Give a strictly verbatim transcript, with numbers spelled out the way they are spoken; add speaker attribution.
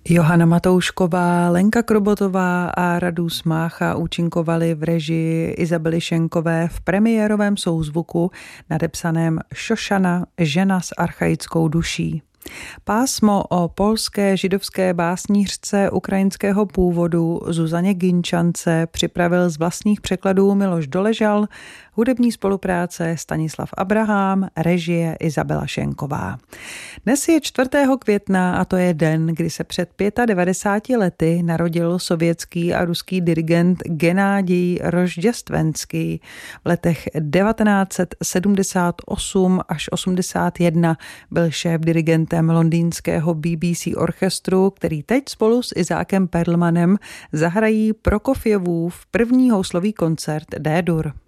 Speaker 1: Johana Matoušková, Lenka Krobotová a Radus Mácha účinkovali v režii Izabely Šenkové v premiérovém souzvuku nadepsaném Šošana, žena s archaickou duší. Pásmo o polské židovské básnířce ukrajinského původu Zuzaně Ginčance připravil z vlastních překladů Miloš Doležal, hudební spolupráce Stanislav Abrahám, režie Izabela Šenková. Dnes je čtvrtého května a to je den, kdy se před devadesáti pěti lety narodil sovětský a ruský dirigent Genádij Rožděstvenský. V letech devatenáct set sedmdesát osm až osmdesát jedna byl šéf-dirigentem londýnského B B C orchestru, který teď spolu s Izákem Perlmanem zahrají Prokofjevův první houslový koncert D-dur.